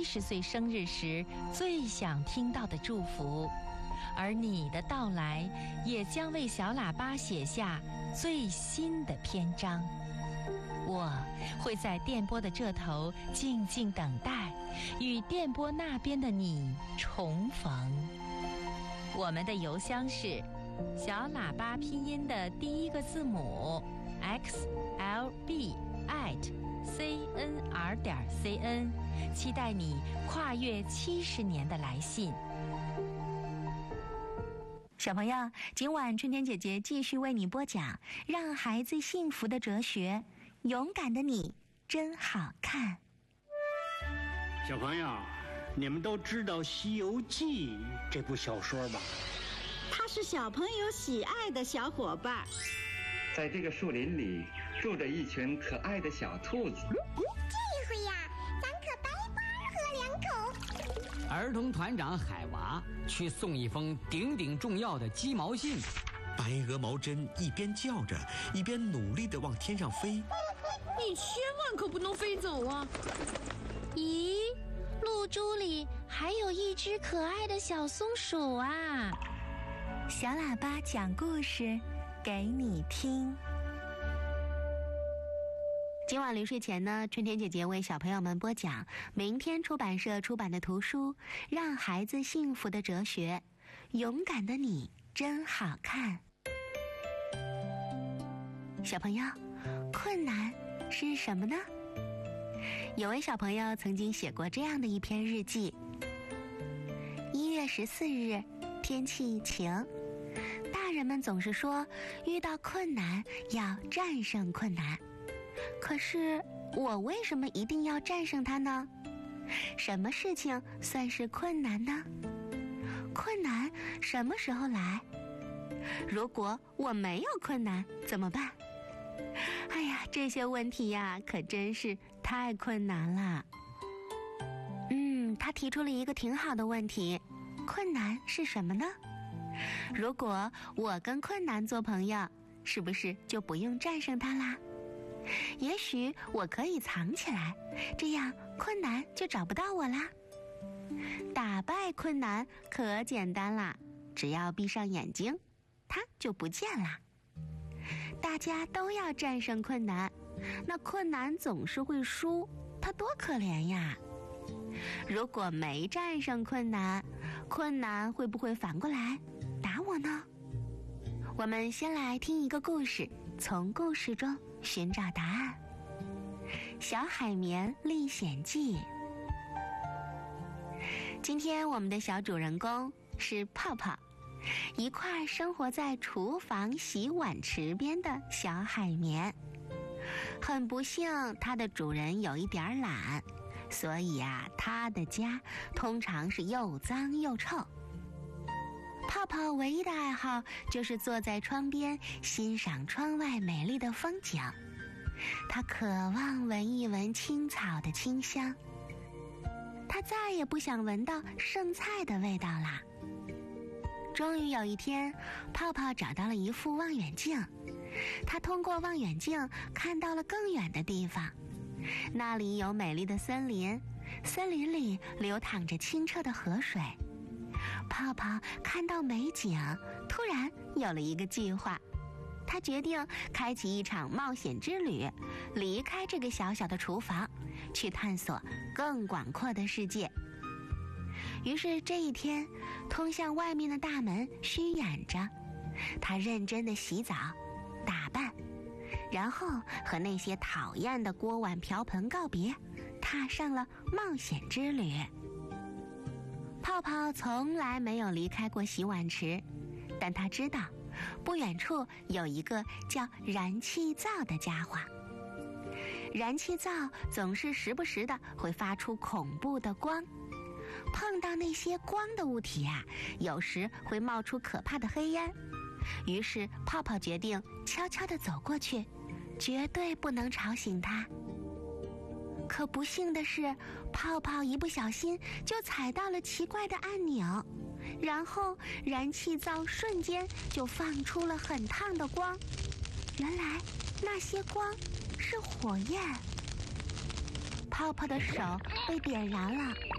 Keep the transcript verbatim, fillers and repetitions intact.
十岁生日时最想听到的祝福，而你的到来也将为小喇叭写下最新的篇章。我会在电波的这头静静等待，与电波那边的你重逢。我们的邮箱是小喇叭拼音的第一个字母 x l b at c n r 点 c n， 期待你跨越七十年的来信。 小朋友，今晚春天姐姐继续为你播讲让孩子幸福的哲学，勇敢的你真好看。 小朋友，你们都知道《西游记》这部小说吧？ 它是小朋友喜爱的小伙伴。 在这个树林里住着一群可爱的小兔子。 这回呀，咱可白花喝两口。 儿童团长海娃去送一封顶顶重要的鸡毛信。 白鹅毛针一边叫着，一边努力地往天上飞。 你千万可不能飞走啊！ 咦，露珠里还有一只可爱的小松鼠啊！ 小喇叭讲故事给你听。今晚临睡前呢，春天姐姐为小朋友们播讲明天出版社出版的图书《让孩子幸福的哲学》，勇敢的你真好看。小朋友，困难是什么呢？有位小朋友曾经写过这样的一篇日记：一月十四日，天气晴。大人们总是说，遇到困难要战胜困难。可是，我为什么一定要战胜它呢？什么事情算是困难呢？困难什么时候来？如果我没有困难怎么办？哎呀，这些问题呀，可真是太困难了。嗯，他提出了一个挺好的问题：困难是什么呢？如果我跟困难做朋友，是不是就不用战胜它啦？也许我可以藏起来，这样困难就找不到我啦。打败困难可简单啦，只要闭上眼睛，它就不见啦。大家都要战胜困难，那困难总是会输，它多可怜呀！如果没战胜困难，困难会不会反过来打我呢？我们先来听一个故事，从故事中寻找答案。小海绵历险记。今天我们的小主人公是泡泡，一块生活在厨房洗碗池边的小海绵。很不幸，它的主人有一点懒，所以啊，它的家通常是又脏又臭。泡泡唯一的爱好就是坐在窗边欣赏窗外美丽的风景。他渴望闻一闻青草的清香，他再也不想闻到剩菜的味道啦。终于有一天，泡泡找到了一副望远镜，他通过望远镜看到了更远的地方，那里有美丽的森林，森林里流淌着清澈的河水。泡泡看到美景，突然有了一个计划，他决定开启一场冒险之旅，离开这个小小的厨房，去探索更广阔的世界。于是这一天，通向外面的大门虚掩着，他认真地洗澡、打扮，然后和那些讨厌的锅碗瓢盆告别，踏上了冒险之旅。泡泡从来没有离开过洗碗池，但他知道不远处有一个叫燃气灶的家伙。燃气灶总是时不时的会发出恐怖的光，碰到那些光的物体啊，有时会冒出可怕的黑烟。于是泡泡决定悄悄地走过去，绝对不能吵醒它。可不幸的是，泡泡一不小心就踩到了奇怪的按钮，然后燃气灶瞬间就放出了很烫的光。原来那些光是火焰，泡泡的手被点燃了。